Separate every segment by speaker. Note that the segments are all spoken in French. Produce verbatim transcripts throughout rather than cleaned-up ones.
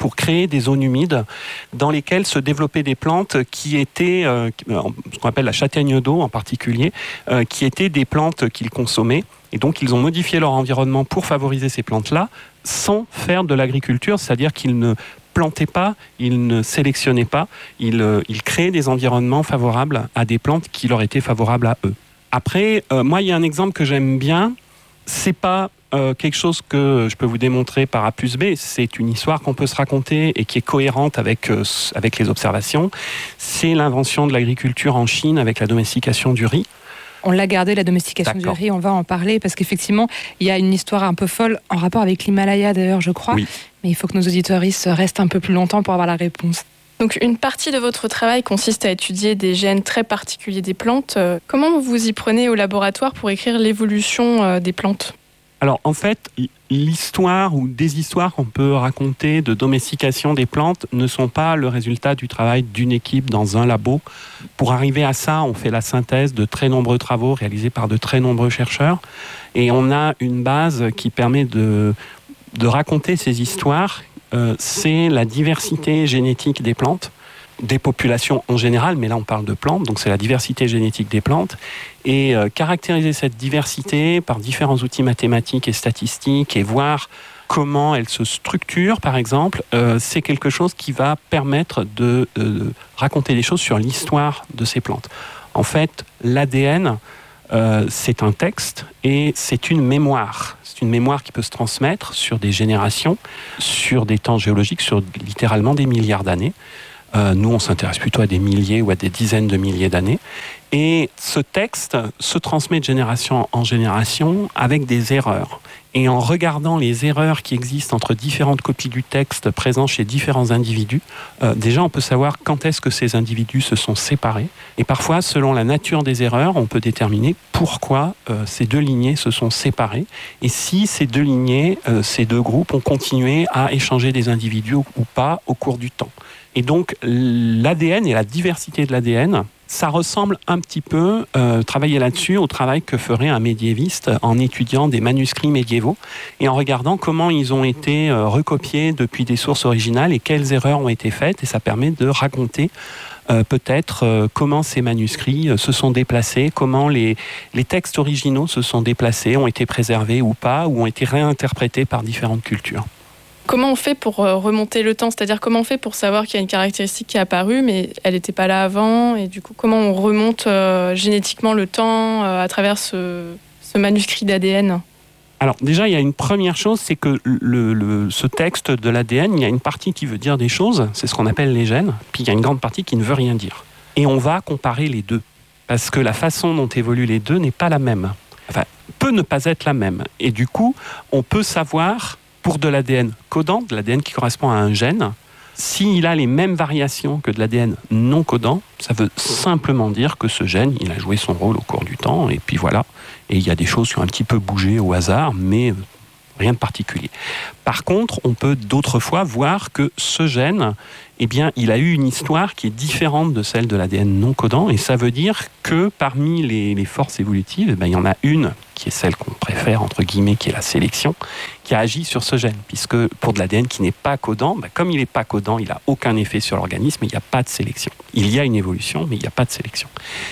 Speaker 1: pour créer des zones humides dans lesquelles se développaient des plantes qui étaient, euh, ce qu'on appelle la châtaigne d'eau en particulier, euh, qui étaient des plantes qu'ils consommaient. Et donc, ils ont modifié leur environnement pour favoriser ces plantes-là, sans faire de l'agriculture, c'est-à-dire qu'ils ne plantaient pas, ils ne sélectionnaient pas, ils, euh, ils créaient des environnements favorables à des plantes qui leur étaient favorables à eux. Après, euh, moi, il y a un exemple que j'aime bien. C'est pas euh, quelque chose que je peux vous démontrer par A plus B. C'est une histoire qu'on peut se raconter et qui est cohérente avec, euh, avec les observations. C'est l'invention de l'agriculture en Chine avec la domestication du riz.
Speaker 2: On l'a gardé, la domestication
Speaker 1: D'accord.
Speaker 2: du riz, on va en parler, parce qu'effectivement, il y a une histoire un peu folle en rapport avec l'Himalaya, d'ailleurs, je crois.
Speaker 1: Oui.
Speaker 2: Mais il faut que nos auditeuristes restent un peu plus longtemps pour avoir la réponse.
Speaker 3: Donc une partie de votre travail consiste à étudier des gènes très particuliers des plantes. Comment vous y prenez au laboratoire pour écrire l'évolution des plantes ?
Speaker 1: Alors en fait, l'histoire ou des histoires qu'on peut raconter de domestication des plantes ne sont pas le résultat du travail d'une équipe dans un labo. Pour arriver à ça, on fait la synthèse de très nombreux travaux réalisés par de très nombreux chercheurs. Et on a une base qui permet de, de raconter ces histoires. Euh, c'est la diversité génétique des plantes, des populations en général, mais là on parle de plantes, donc c'est la diversité génétique des plantes. Et euh, caractériser cette diversité par différents outils mathématiques et statistiques et voir comment elle se structure, par exemple, euh, c'est quelque chose qui va permettre de euh, raconter des choses sur l'histoire de ces plantes. En fait, l'A D N, euh, c'est un texte et c'est une mémoire. C'est une mémoire qui peut se transmettre sur des générations, sur des temps géologiques, sur littéralement des milliards d'années. Euh, nous, on s'intéresse plutôt à des milliers ou à des dizaines de milliers d'années. Et ce texte se transmet de génération en génération avec des erreurs. Et en regardant les erreurs qui existent entre différentes copies du texte présents chez différents individus, euh, déjà on peut savoir quand est-ce que ces individus se sont séparés. Et parfois, selon la nature des erreurs, on peut déterminer pourquoi euh, ces deux lignées se sont séparées. Et si ces deux lignées, euh, ces deux groupes ont continué à échanger des individus ou pas au cours du temps. Et donc, l'A D N et la diversité de l'A D N, ça ressemble un petit peu, euh, travailler là-dessus, au travail que ferait un médiéviste en étudiant des manuscrits médiévaux et en regardant comment ils ont été euh, recopiés depuis des sources originales et quelles erreurs ont été faites. Et ça permet de raconter euh, peut-être euh, comment ces manuscrits euh, se sont déplacés, comment les, les textes originaux se sont déplacés, ont été préservés ou pas, ou ont été réinterprétés par différentes cultures.
Speaker 3: Comment on fait pour remonter le temps ? C'est-à-dire comment on fait pour savoir qu'il y a une caractéristique qui est apparue, mais elle n'était pas là avant ? Et du coup, comment on remonte euh, génétiquement le temps euh, à travers ce, ce manuscrit d'A D N ?
Speaker 1: Alors déjà, il y a une première chose, c'est que le, le, ce texte de l'A D N, il y a une partie qui veut dire des choses, c'est ce qu'on appelle les gènes, puis il y a une grande partie qui ne veut rien dire. Et on va comparer les deux, parce que la façon dont évoluent les deux n'est pas la même. Enfin, peut ne pas être la même. Et du coup, on peut savoir... pour de l'A D N codant, de l'A D N qui correspond à un gène, s'il a les mêmes variations que de l'A D N non codant, ça veut simplement dire que ce gène, il a joué son rôle au cours du temps, et puis voilà. Et il y a des choses qui ont un petit peu bougé au hasard, mais rien de particulier. Par contre, on peut d'autres fois voir que ce gène, eh bien, il a eu une histoire qui est différente de celle de l'A D N non codant, et ça veut dire que parmi les, les forces évolutives, eh bien, il y en a une qui est celle qu'on préfère, entre guillemets, qui est la sélection, qui a agi sur ce gène. Puisque pour de l'A D N qui n'est pas codant, ben, comme il n'est pas codant, il n'a aucun effet sur l'organisme, il n'y a pas de sélection. Il y a une évolution, mais il n'y a pas de sélection.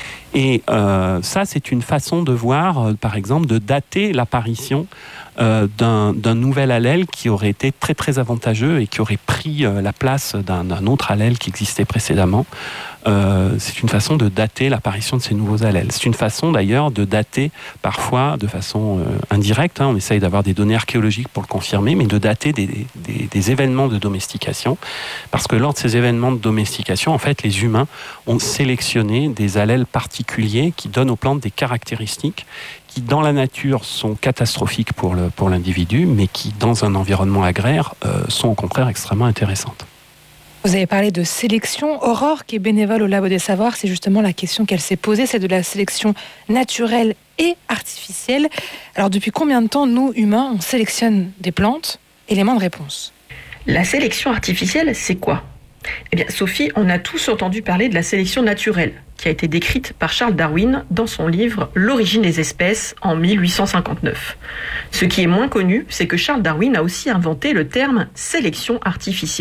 Speaker 1: Et euh, ça, c'est une façon de voir, euh, par exemple, de dater l'apparition euh, d'un, d'un nouvel allèle qui aurait été très très avantageux et qui aurait pris euh, la place d'un, d'un autre allèle qui existait précédemment. Euh, c'est une façon de dater l'apparition de ces nouveaux allèles. C'est une façon d'ailleurs de dater parfois de façon euh, indirecte, hein, on essaye d'avoir des données archéologiques pour le confirmer, mais de dater des, des, des événements de domestication, parce que lors de ces événements de domestication, en fait, les humains ont sélectionné des allèles particuliers qui donnent aux plantes des caractéristiques qui, dans la nature, sont catastrophiques pour, le, pour l'individu, mais qui, dans un environnement agraire, euh, sont au contraire extrêmement intéressantes.
Speaker 2: Vous avez parlé de sélection. Aurore, qui est bénévole au Labo des Savoirs, c'est justement la question qu'elle s'est posée, c'est de la sélection naturelle et artificielle. Alors, depuis combien de temps, nous, humains, on sélectionne des plantes ? Élément de réponse.
Speaker 4: La sélection artificielle, c'est quoi ? Eh bien, Sophie, on a tous entendu parler de la sélection naturelle, qui a été décrite par Charles Darwin dans son livre « L'origine des espèces » en mille huit cent cinquante-neuf. Ce qui est moins connu, c'est que Charles Darwin a aussi inventé le terme « sélection artificielle ».